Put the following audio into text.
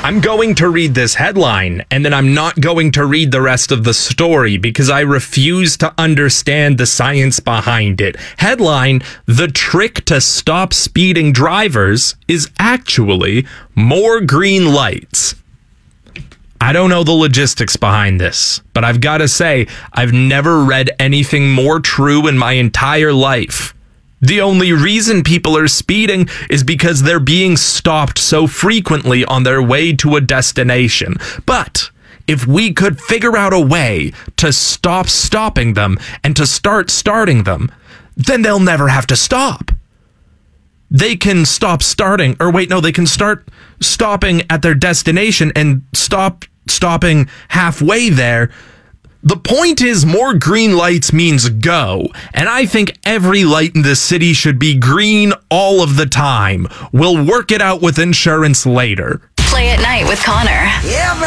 I'm going to read this headline, and then I'm not going to read the rest of the story because I refuse to understand the science behind it. Headline: the trick to stop speeding drivers is actually more green lights. I don't know the logistics behind this, but I've got to say, I've never read anything more true in my entire life. The only reason people are speeding is because they're being stopped so frequently on their way to a destination. But if we could figure out a way to stop stopping them and to start starting them, then they'll never have to stop. They can stop starting, or wait, no, they can start stopping at their destination and stopping halfway there. The point is, more green lights means go. And I think every light in this city should be green all of the time. We'll work it out with insurance later. Play at Night with Connor. Yeah,